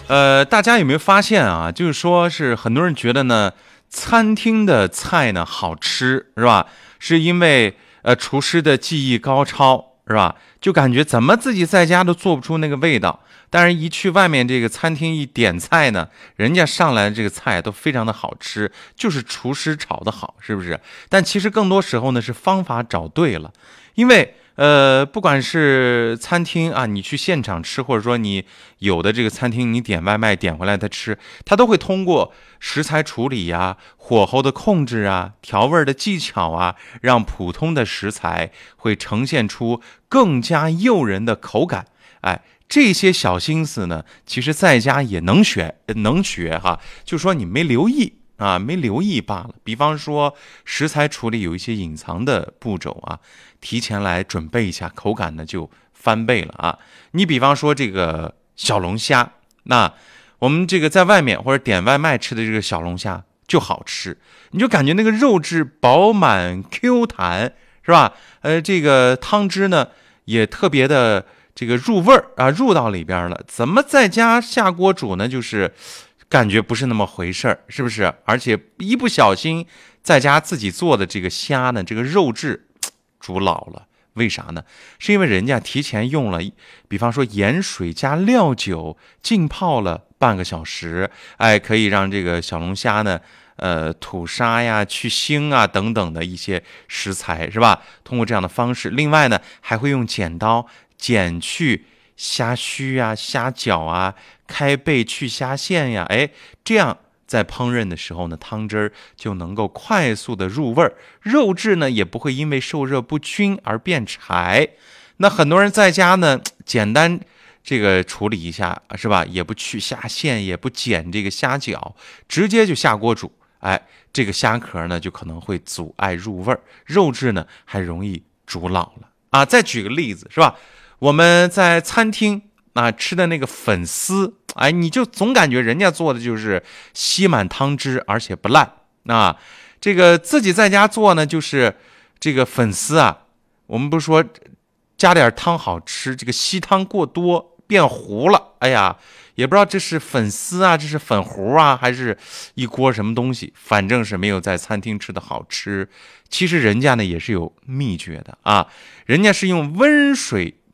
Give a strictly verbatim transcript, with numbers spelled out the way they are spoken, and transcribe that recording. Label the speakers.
Speaker 1: 呃，大家有没有发现啊？就是说是很多人觉得呢，餐厅的菜呢好吃，是吧？是因为呃厨师的技艺高超，是吧？就感觉怎么自己在家都做不出那个味道，但是一去外面这个餐厅一点菜呢，人家上来的这个菜都非常的好吃，就是厨师炒的好，是不是？但其实更多时候呢是方法找对了，因为。呃，不管是餐厅啊，你去现场吃，或者说你有的这个餐厅你点外卖点回来的吃，它都会通过食材处理呀、火候的控制啊、调味的技巧啊，让普通的食材会呈现出更加诱人的口感。哎，这些小心思呢，其实在家也能学，能学哈，就说你没留意。啊，没留意罢了。比方说，食材处理有一些隐藏的步骤啊，提前来准备一下，口感呢就翻倍了啊。你比方说这个小龙虾，那我们这个在外面或者点外卖吃的这个小龙虾就好吃，你就感觉那个肉质饱满 Q 弹，是吧？呃，这个汤汁呢也特别的这个入味儿啊，入到里边了。怎么在家下锅煮呢？就是感觉不是那么回事儿，是不是？而且一不小心在家自己做的这个虾呢，这个肉质煮老了。为啥呢？是因为人家提前用了，比方说盐水加料酒浸泡了半个小时，哎，可以让这个小龙虾呢，呃，吐沙呀、去腥啊等等的一些食材，是吧？通过这样的方式，另外呢，还会用剪刀剪去虾须啊、虾脚啊，开背去虾线呀，哎，这样在烹饪的时候呢，汤汁儿就能够快速的入味儿，肉质呢也不会因为受热不均而变柴。那很多人在家呢，简单这个处理一下，是吧？也不去虾线，也不剪这个虾脚，直接就下锅煮，哎，这个虾壳呢就可能会阻碍入味儿，肉质呢还容易煮老了啊。再举个例子，是吧？我们在餐厅啊吃的那个粉丝，哎，你就总感觉人家做的就是吸满汤汁，而且不烂啊。这个自己在家做呢，就是这个粉丝啊，我们不是说加点汤好吃，这个吸汤过多变糊了，哎呀，也不知道这是粉丝啊，这是粉糊啊，还是一锅什么东西，反正是没有在餐厅吃的好吃。其实人家呢也是有秘诀的啊，人家是用温水